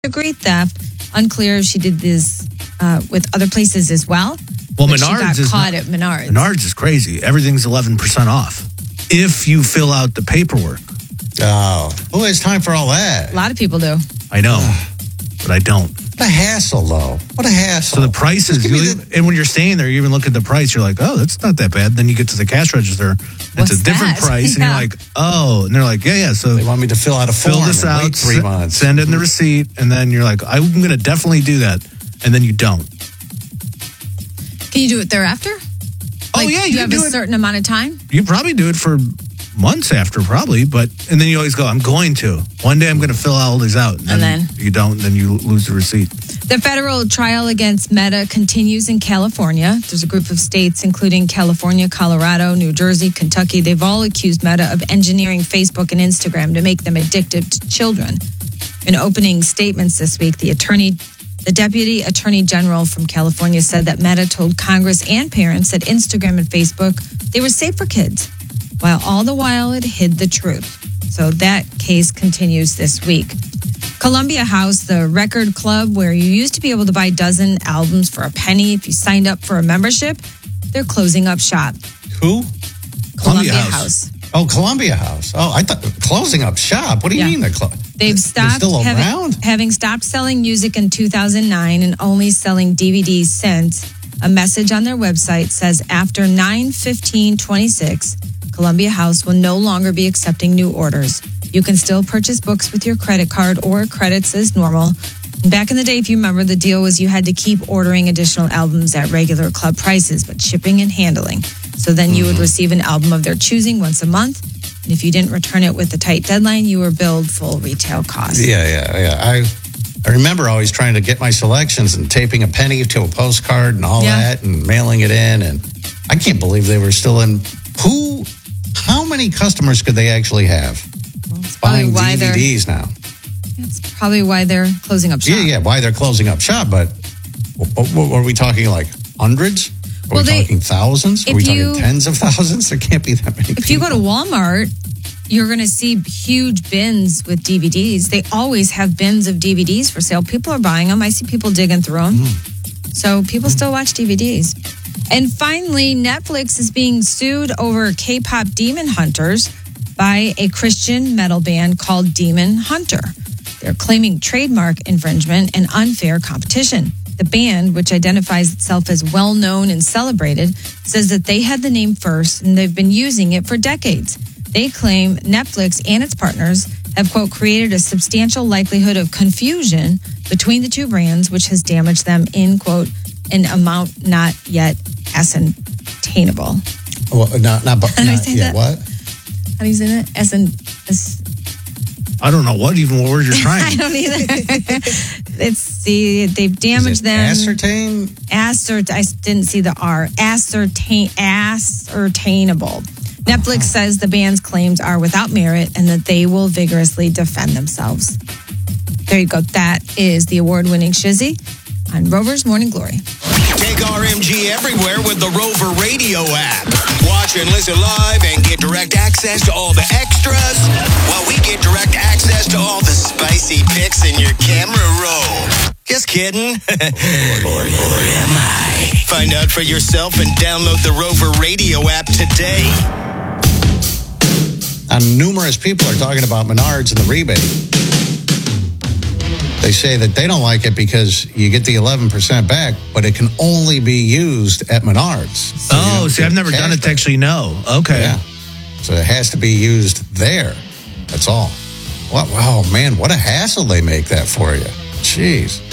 degree theft. Unclear if she did this with other places as well. Well, But Menards she got caught at Menards. Menards is crazy. Everything's 11% off if you fill out the paperwork. Oh, who has time for all that? A lot of people do. I know, but I don't. What a hassle, though. What a hassle. So the price is, and when you're staying there, you even look at the price, you're like, oh, that's not that bad. Then you get to the cash register, it's a different price, and you're like, oh, and they're like, yeah. So they want me to fill out a form. Fill this out, wait 3 months. Send in the receipt, and then you're like, I'm going to definitely do that, and then you don't. Can you do it thereafter? Oh, yeah, you have a certain amount of time? You probably do it for months after, probably, and then you always go, I'm going to. One day I'm going to fill all these out. And then you don't, then you lose the receipt. The federal trial against Meta continues in California. There's a group of states, including California, Colorado, New Jersey, Kentucky. They've all accused Meta of engineering Facebook and Instagram to make them addictive to children. In opening statements this week, the Deputy Attorney General from California said that Meta told Congress and parents that Instagram and Facebook, they were safe for kids, while all the while it hid the truth. So that case continues this week. Columbia House, the record club where you used to be able to buy a dozen albums for a penny if you signed up for a membership, they're closing up shop. Who? Columbia House. Oh, Columbia House. Oh, I thought closing up shop. What do you mean they're closing? They've stopped still around? having stopped selling music in 2009 and only selling DVDs since. A message on their website says after 9/15/26, Columbia House will no longer be accepting new orders. You can still purchase books with your credit card or credits as normal. Back in the day, if you remember, the deal was you had to keep ordering additional albums at regular club prices, but shipping and handling. So then you would receive an album of their choosing once a month. And if you didn't return it with a tight deadline, you were billed full retail cost. Yeah. I remember always trying to get my selections and taping a penny to a postcard and all that and mailing it in. And I can't believe they were still in. How many customers could they actually have buying DVDs now? That's probably why they're closing up shop. Yeah, why they're closing up shop. But are we talking like hundreds? Are we talking thousands? Are we talking tens of thousands? There can't be that many people. If you go to Walmart, you're going to see huge bins with DVDs. They always have bins of DVDs for sale. People are buying them. I see people digging through them. So people still watch DVDs. And finally, Netflix is being sued over K-pop Demon Hunters by a Christian metal band called Demon Hunter. They're claiming trademark infringement and unfair competition. The band, which identifies itself as well-known and celebrated, says that they had the name first and they've been using it for decades. They claim Netflix and its partners have, quote, created a substantial likelihood of confusion between the two brands, which has damaged them in, quote, an amount not yet ascertainable. Well, not yet. What? How do you say that? I don't know what word you're trying. I don't either. They've damaged them. Ascertain? I didn't see the R. Ascertainable. Netflix says the band's claims are without merit and that they will vigorously defend themselves. There you go. That is the award-winning Shizzy on Rover's Morning Glory. Take RMG everywhere with the Rover Radio app. Watch and listen live and get direct access to all the extras while we get direct access to all the spicy pics in your camera roll. Just kidding. or am I? Find out for yourself and download the Rover Radio app today. Numerous people are talking about Menards and the rebate. They say that they don't like it because you get the 11% back, but it can only be used at Menards. So I've never done it to actually know. Okay. Yeah. So it has to be used there. That's all. Wow, man, what a hassle they make that for you. Jeez.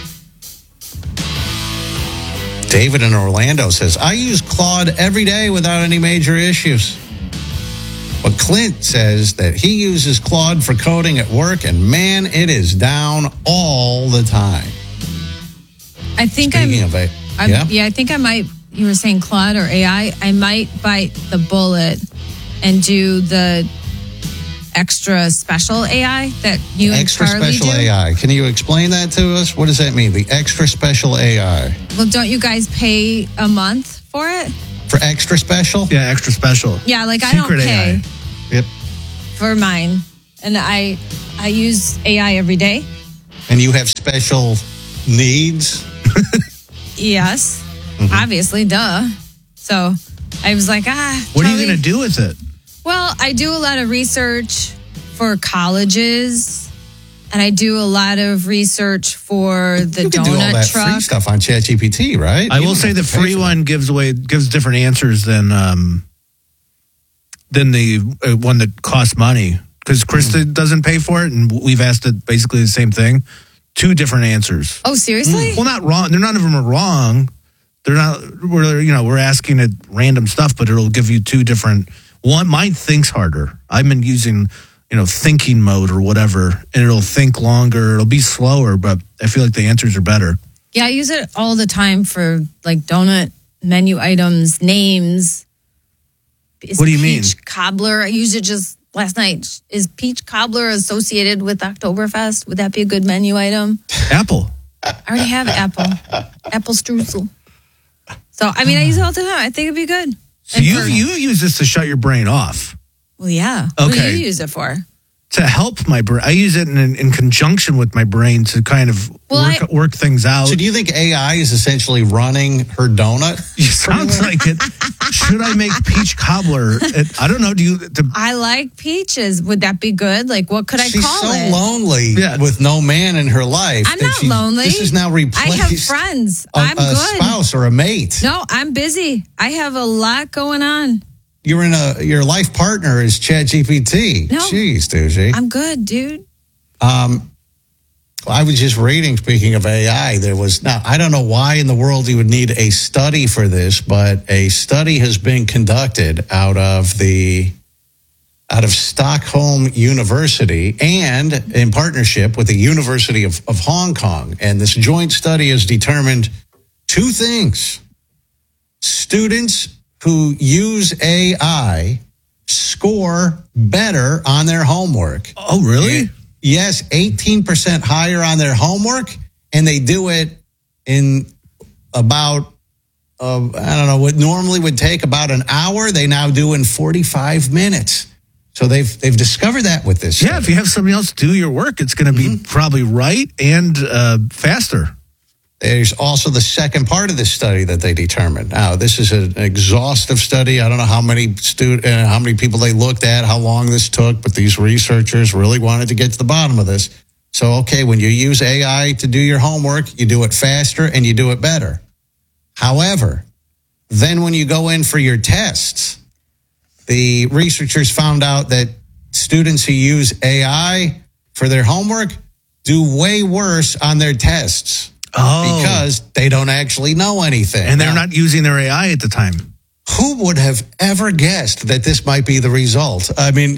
David in Orlando says, I use Claude every day without any major issues. But Clint says that he uses Claude for coding at work, and man, it is down all the time. I think I think I might, you were saying Claude or AI, I might bite the bullet and do the extra special AI that you and Charlie do. Extra special AI. Can you explain that to us? What does that mean, the extra special AI? Well, don't you guys pay a month for it? For extra special? Yeah, extra special. Yeah, like Secret I don't pay. AI. Yep. For mine. And I use AI every day. And you have special needs? Yes, obviously, duh. So I was like, What are you going to do with it? Well, I do a lot of research for colleges, and I do a lot of research for the you can do all donut that truck. free stuff on ChatGPT, right? I will say the free one gives different answers than the one that costs money. Because Krista doesn't pay for it, and we've asked it basically the same thing. 2 different answers. Oh, seriously? Well, not wrong. None of them are wrong. They're not. We're asking it random stuff, but it'll give you 2 different. One, mine thinks harder. I've been using, thinking mode or whatever, and it'll think longer. It'll be slower, but I feel like the answers are better. Yeah, I use it all the time for like donut menu items, names. What do you mean? Peach cobbler. I used it just last night. Is peach cobbler associated with Oktoberfest? Would that be a good menu item? Apple. I already have apple streusel. So, I mean, I use it all the time. I think it'd be good. So you use this to shut your brain off. Well, yeah. Okay. What do you use it for? To help my brain. I use it in conjunction with my brain to kind of work things out. So do you think AI is essentially running her donut? It sounds like it. Should I make peach cobbler? I don't know. I like peaches. Would that be good? Like, what could I She's call so it? lonely with no man in her life. I'm not lonely. This is now replaced. I have friends. I'm good. A spouse or a mate. No, I'm busy. I have a lot going on. Your life partner is ChatGPT. No. Jeez, Doogie. I'm good, dude. I was just reading, speaking of AI, I don't know why in the world you would need a study for this, but a study has been conducted out of Stockholm University and in partnership with the University of Hong Kong. And this joint study has determined 2 things. Students who use AI score better on their homework. Oh, really? Yes, 18% higher on their homework, and they do it in about, what normally would take about an hour, they now do in 45 minutes. So they've discovered that with this. Yeah, if you have somebody else do your work, it's going to be probably right and faster. There's also the second part of this study that they determined. Now, this is an exhaustive study. I don't know how many people they looked at, how long this took, but these researchers really wanted to get to the bottom of this. So, okay, when you use AI to do your homework, you do it faster and you do it better. However, then when you go in for your tests, the researchers found out that students who use AI for their homework do way worse on their tests. Oh. Because they don't actually know anything. And they're not using their AI at the time. Who would have ever guessed that this might be the result? I mean,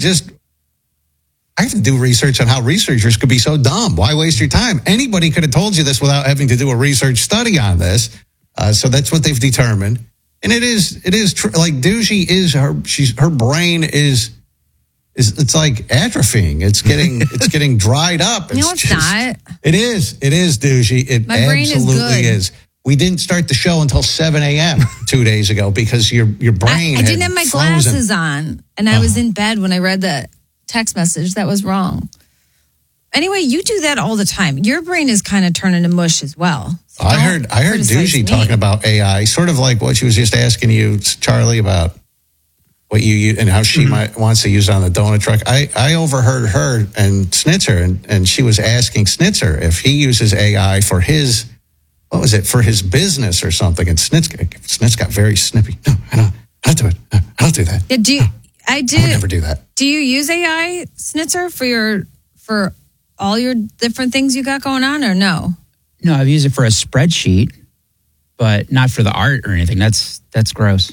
I have to do research on how researchers could be so dumb. Why waste your time? Anybody could have told you this without having to do a research study on this. So that's what they've determined. And it is true. Like Doogie her brain is it's like atrophying. It's getting dried up. No, it's not. It is, Doogie. It My brain absolutely is. We didn't start the show until 7 a.m. 2 days ago because your brain I didn't have my frozen. glasses on, and I was in bed when I read the text message. That was wrong. Anyway, you do that all the time. Your brain is kind of turning to mush as well. So I heard Doogie talking about AI, sort of like what she was just asking you, Charlie, about what you use and how she wants to use it on the donut truck. I overheard her and Snitzer, and she was asking Snitzer if he uses AI for his, for his business or something. And Snitz got very snippy. No, I don't do it. I don't do that. Yeah, I would never do that. Do you use AI, Snitzer, for all your different things you got going on, or no? No, I've used it for a spreadsheet, but not for the art or anything. That's gross.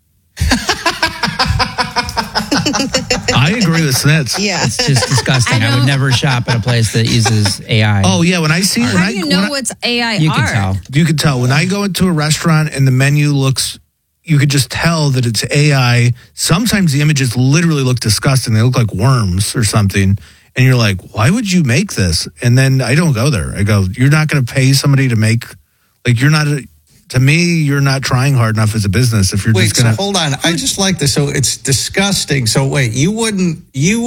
I agree with Snitz. Yeah. It's just disgusting. I would never shop at a place that uses AI. Oh, yeah. When I see... How do you know what's AI you art? can tell. You can tell. When I go into a restaurant and the menu looks... You could just tell that it's AI. Sometimes the images literally look disgusting. They look like worms or something. And you're like, why would you make this? And then I don't go there. I go, you're not going to pay somebody to make... Like, you're not... to me, you're not trying hard enough as a business if you're Wait, just going to. so hold on. I just like this. So it's disgusting. So wait, you wouldn't,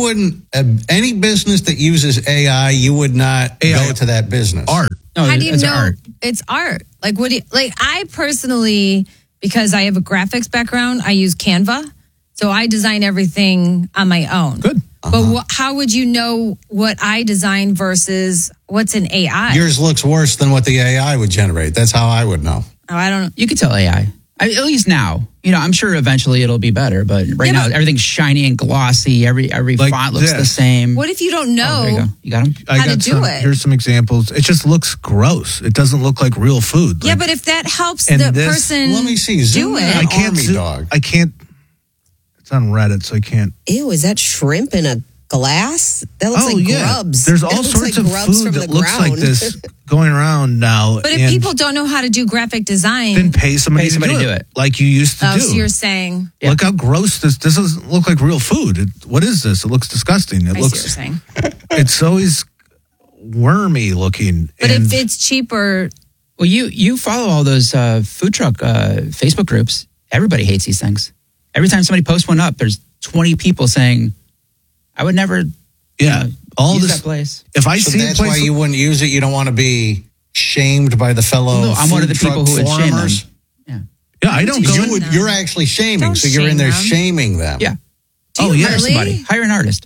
any business that uses AI, you would not go to that business. Art. No, How do you it's know art. it's art? Like, what do you, like, I personally, because I have a graphics background, I use Canva. So I design everything on my own. Good. But how would you know what I design versus what's in AI? Yours looks worse than what the AI would generate. That's how I would know. Oh, I don't know. You could tell AI. At least now. I'm sure eventually it'll be better, but right now everything's shiny and glossy. Every Like font looks the this. same. What if you don't Oh, there you know? go. You got them? I How to got do some, it. Here's some examples. It just looks gross. It doesn't look like real food. Yeah, Like, but if that helps And the this- person Let me see. do Zoom in it. on I can't. Army dog. I can't. It's on Reddit, so I can't. Ew, is that shrimp in a glass? That looks Oh like yeah, grubs. there's That all looks sorts like of grubs food from that the looks like ground. this going around now. But if and people don't know how to do graphic design, then pay somebody, Pay somebody to to do do it, it. like you used to oh, do. so you're saying, Yeah. Look how gross this doesn't look like real food. What is this? It looks disgusting. It I see what you're looks. saying. It's always wormy looking. But and if it's cheaper, Well, you follow all those food truck Facebook groups. Everybody hates these things. Every time somebody posts one up, there's 20 people saying, I would never yeah, all use this. that place. If I So see a that's place, why you wouldn't use it. You don't want to be shamed by the fellow No, I'm one of the food people truck who would shame them. forumers. Yeah. yeah, I don't go. You in- them. You're actually shaming. Don't So you're in there shame them. shaming them. Yeah. do you Oh, yeah, Hire really? somebody. Hire an artist.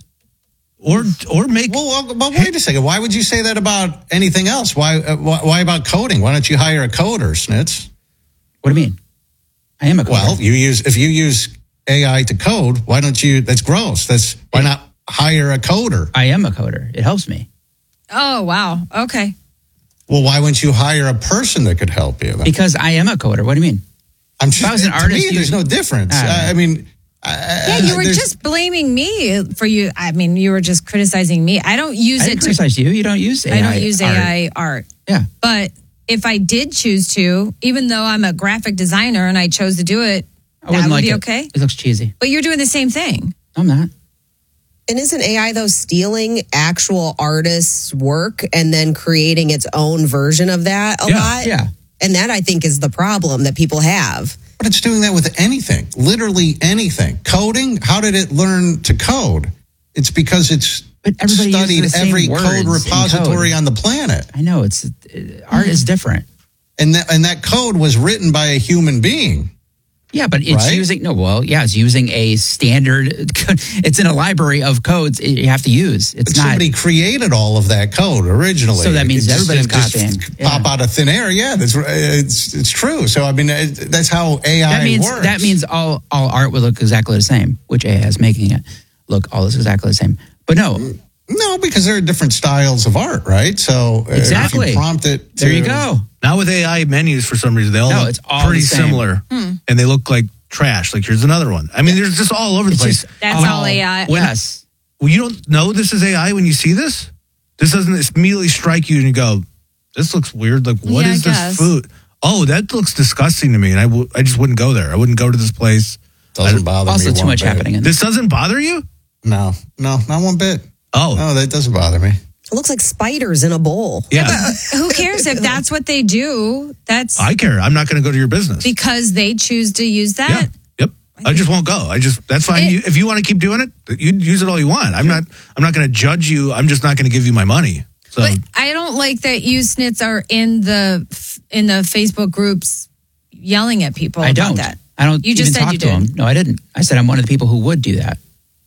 or make. Well, but wait a second. Why would you say that about anything else? Why about coding? Why don't you hire a coder, Snitz? What do you mean? I am a coder. Well, if you use AI to code, why don't you? That's gross. Why not hire a coder? I am a coder. It helps me. Oh, wow. Okay. Well, why wouldn't you hire a person that could help you? Then? Because I am a coder. What do you mean? I'm just, I was an to artist, me, there's no difference. I I mean, Yeah, you were just blaming me for you. I mean, you were just criticizing me. I don't use I it didn't to. criticize you. You don't use AI. I don't use art. AI art. Yeah. But if I did choose to, even though I'm a graphic designer and I chose to do it, I wouldn't that would like be it. okay. It looks cheesy. But you're doing the same thing. No, I'm not. And isn't AI, though, stealing actual artists' work and then creating its own version of that a lot? Yeah. And that, I think, is the problem that people have. But it's doing that with anything, literally anything. Coding, how did it learn to code? It's because it's But everybody uses studied the same every words code in repository code. on the planet. I know it's art is different. And that code was written by a human being. Yeah, but it's Right? it's using a standard. It's in a library of codes you have to use. It's But not. somebody created all of that code originally. So that means It just everybody's didn't copying. pop Yeah. out of thin air. Yeah, it's true. So I mean, that's how AI works. That means all art would look exactly the same, which AI is making it look all exactly the same. But no, because there are different styles of art, right? So Exactly. if you prompt it. there you go. Now with AI menus, for some reason, they all No, look it's all pretty the same. similar, and they look like trash. Like here's another one. I mean, there's just all over the It's place. just That's all AI. Yes. Well, you don't know this is AI when you see this. This doesn't immediately strike you, and you go, "This looks weird. Like, what Yeah, is I this guess. food? Oh, that looks disgusting to me." And I just wouldn't go there. I wouldn't go to this place. Doesn't bother me. Also, too one much bit. happening in This doesn't bother you? No, not one bit. Oh, No, that doesn't bother me. It looks like spiders in a bowl. yeah. Who cares if that's what they do? That's I care. I'm not going to go to your business. because they choose to use that. Yeah. Yep. I just won't go. That's fine. It- If you want to keep doing it, you use it all you want. I'm not going to judge you. I'm just not going to give you my money. So But I don't like that you snits are in the Facebook groups yelling at people I about don't. that. I don't. You just even said talk you to did. him. No, I didn't. I said I'm one of the people who would do that.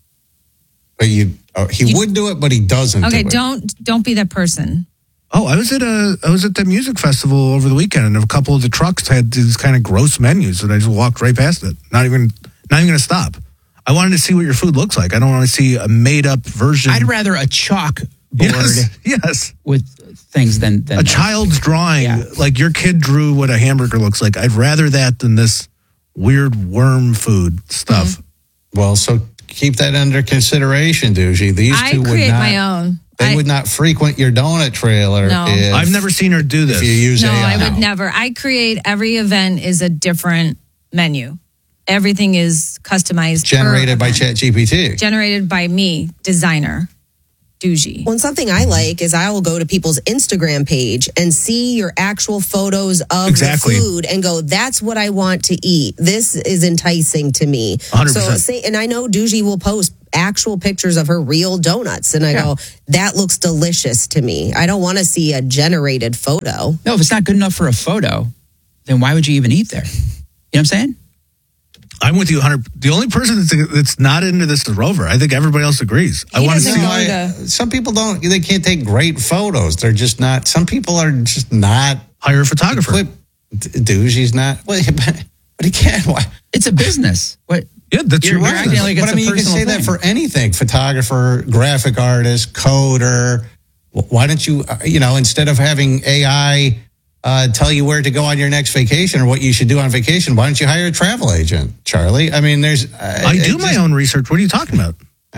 But he would do it, but he doesn't. Okay, do it. don't be that person. I was at the music festival over the weekend, and a couple of the trucks had these kind of gross menus, and I just walked right past it. Not even going to stop. I wanted to see what your food looks like. I don't want to see a made up version. I'd rather a chalk board Yes. with things than A child's drawing, Yeah. like your kid drew what a hamburger looks like. I'd rather that than this weird worm food stuff. Well, so keep that under consideration, Doogie. These I two would create not. my own. They would not frequent your donut trailer. No. if- I've never seen her do this. If you use No, AI. I would never. I create every event is a different menu. Everything is customized. per Generated by event. ChatGPT. Generated by me, designer. douchey. Well, and something I like is I will go to people's Instagram page and see your actual photos of Exactly. the food and go, that's what I want to eat. This is enticing to me. 100%. And I know Dougie will post actual pictures of her real donuts. And I go, that looks delicious to me. I don't want to see a generated photo. No, if it's not good enough for a photo, then why would you even eat there? You know what I'm saying? I'm with you 100. The only person that's not into this is Rover. I think everybody else agrees. I want to doesn't see. go Some people don't. They can't take great photos. They're just not. Some people are just not. Hire a photographer. Dougie's not. Well, but he can't. Why? It's a business. What? Yeah, that's your You're business. acting like it's But I mean, a you can say personal that thing. for anything: photographer, graphic artist, coder. Why don't you, instead of having AI tell you where to go on your next vacation or what you should do on vacation, why don't you hire a travel agent, Charlie? I mean, there's. I do my own research. What are you talking about?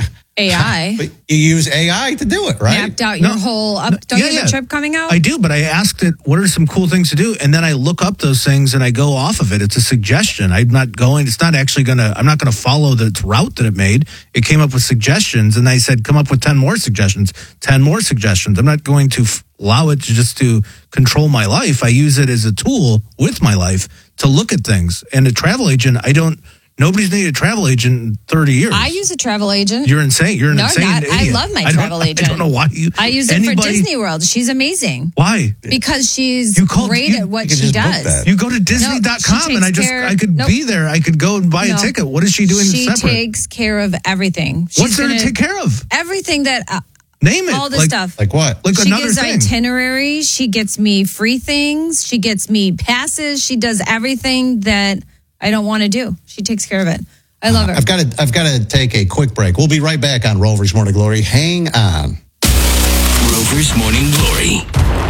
AI But you use AI to do it, right? mapped out your No. whole up. Don't you have a trip coming out? I do, but I asked it, what are some cool things to do? And then I look up those things and I go off of it. It's a suggestion. I'm not going to follow the route that it made. It came up with suggestions and I said, come up with 10 more suggestions, 10 more suggestions. I'm not going to allow it to control my life. I use it as a tool with my life to look at things. And a travel agent, nobody's needed a travel agent in 30 years. I use a travel agent. You're insane. You're an No, I'm insane not. I idiot. love my don't- travel agent. I don't know why you. I use it for Disney World. She's amazing Why? because she's You called- great you- at what you could she just book does. that. You go to Disney.com and I could be there. I could go and buy a ticket. What is she doing She separate? takes care of everything. What's She's there to gonna- take care of? Everything that Name it. all the Like- stuff. Like what? Like She another gives thing. itineraries. She gets me free things. She gets me passes. She does everything that I don't want to do. She takes care of it. I love her. I've got to take a quick break. We'll be right back on Rover's Morning Glory. Hang on. Rover's Morning Glory.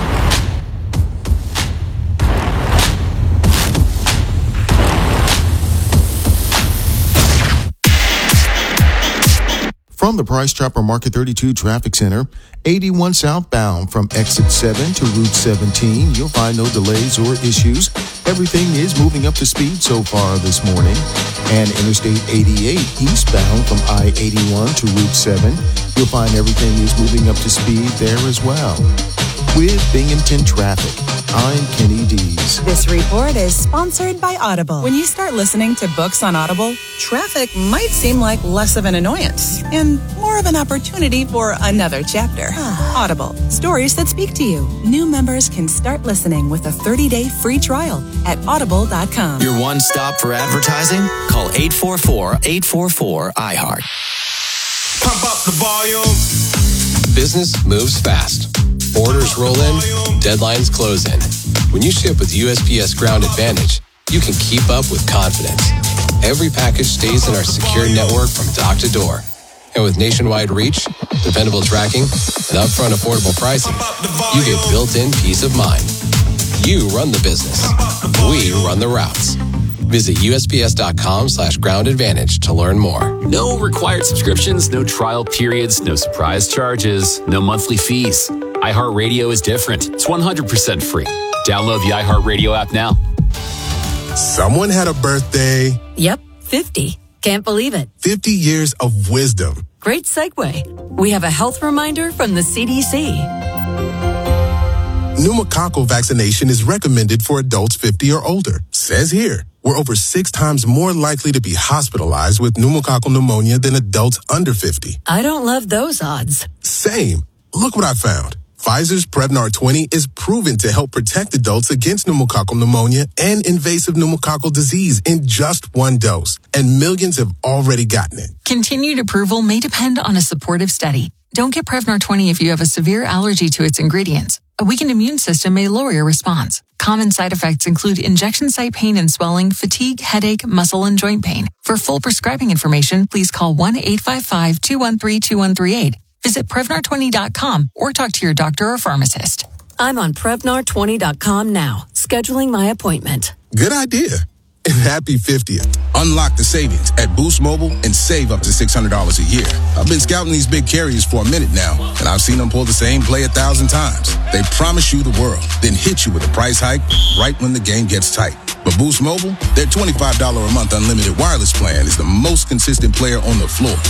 From the Price Chopper Market 32 Traffic Center, 81 southbound from exit 7 to Route 17. You'll find no delays or issues. Everything is moving up to speed so far this morning. And Interstate 88 eastbound from I-81 to Route 7. You'll find everything is moving up to speed there as well. With Binghamton Traffic, I'm Kenny Dees. This report is sponsored by Audible. When you start listening to books on Audible, traffic might seem like less of an annoyance and more of an opportunity for another chapter. Audible, stories that speak to you. New members can start listening with a 30-day free trial at audible.com. Your one stop for advertising? Call 844-844-iHeart. Pump up the volume. Business moves fast. Orders roll in, deadlines close in. When you ship with USPS Ground Advantage, you can keep up with confidence. Every package stays in our secure network from dock to door. And with nationwide reach, dependable tracking, and upfront affordable pricing, you get built-in peace of mind. You run the business. We run the routes. Visit USPS.com/Ground Advantage to learn more. No required subscriptions, no trial periods, no surprise charges, no monthly fees. iHeartRadio is different. It's 100% free. Download the iHeartRadio app now. Someone had a birthday. Yep, 50. Can't believe it. 50 years of wisdom. Great segue. We have a health reminder from the CDC. Pneumococcal vaccination is recommended for adults 50 or older. Says here, we're over 6 times more likely to be hospitalized with pneumococcal pneumonia than adults under 50. I don't love those odds. Same. Look what I found. Pfizer's Prevnar 20 is proven to help protect adults against pneumococcal pneumonia and invasive pneumococcal disease in just one dose. And millions have already gotten it. Continued approval may depend on a supportive study. Don't get Prevnar 20 if you have a severe allergy to its ingredients. A weakened immune system may lower your response. Common side effects include injection site pain and swelling, fatigue, headache, muscle, and joint pain. For full prescribing information, please call 1-855-213-2138. Visit Prevnar20.com or talk to your doctor or pharmacist. I'm on Prevnar20.com now, scheduling my appointment. Good idea. And happy 50th. Unlock the savings at Boost Mobile and save up to $600 a year. I've been scouting these big carriers for a minute now, and I've seen them pull the same play 1,000 times. They promise you the world, then hit you with a price hike right when the game gets tight. But Boost Mobile, their $25 a month unlimited wireless plan is the most consistent player on the floor.